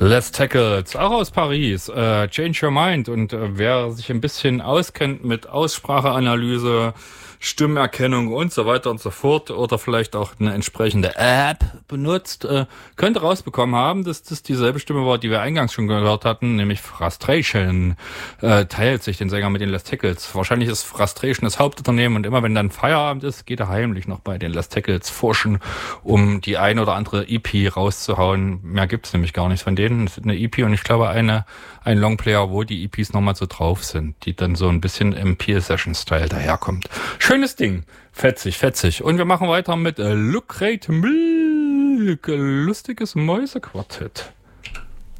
Les Tackles, auch aus Paris, Change Your Mind. Und wer sich ein bisschen auskennt mit Ausspracheanalyse, Stimmerkennung und so weiter und so fort oder vielleicht auch eine entsprechende App benutzt, könnte rausbekommen haben, dass das dieselbe Stimme war, die wir eingangs schon gehört hatten, nämlich Frustration. Teilt sich den Sänger mit den Les Tackles. Wahrscheinlich ist Frustration das Hauptunternehmen und immer wenn dann Feierabend ist, geht er heimlich noch bei den Les Tackles forschen, um die ein oder andere EP rauszuhauen. Mehr gibt's nämlich gar nicht von denen. Es ist eine EP und ich glaube ein Longplayer, wo die EPs nochmal so drauf sind, die dann so ein bisschen im Peel-Session-Style daherkommt. Schönes Ding. Fetzig, fetzig. Und wir machen weiter mit Lucrate Milk. Lustiges Mäusequartett.